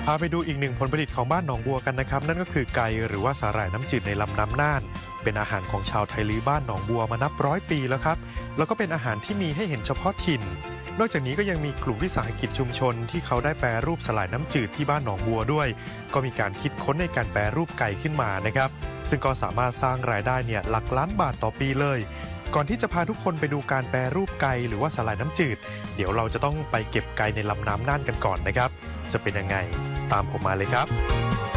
าไปดูอีกหนึ่งผลผลิตของบ้านหนองบัวกันนะครับนั่นก็คือไก่หรือว่าสาหร่ายน้ำจืดในลำน้ำน่านเป็นอาหารของชาวไทยลื้อบ้านหนองบัวมานับ100 ปีแล้วครับแล้วก็เป็นอาหารที่มีให้เห็นเฉพาะถิ่นนอกจากนี้ก็ยังมีกลุ่มวิสาหกิจชุมชนที่เขาได้แปรรูปสาหร่ายน้ำจืดที่บ้านหนองบัวด้วยก็มีการคิดค้นในการแปรรูปไก่ขึ้นมานะครับซึ่งก็สามารถสร้างรายได้เนี่ยหลักล้านบาทต่อปีเลยก่อนที่จะพาทุกคนไปดูการแปรรูปไก่หรือว่าสาหร่ายน้ำจืดเดี๋ยวเราจะต้องไปเก็บไก่ในลำน้ำน่านกันก่อนนะครับจะเป็นยังไงตามผมมาเลยครับ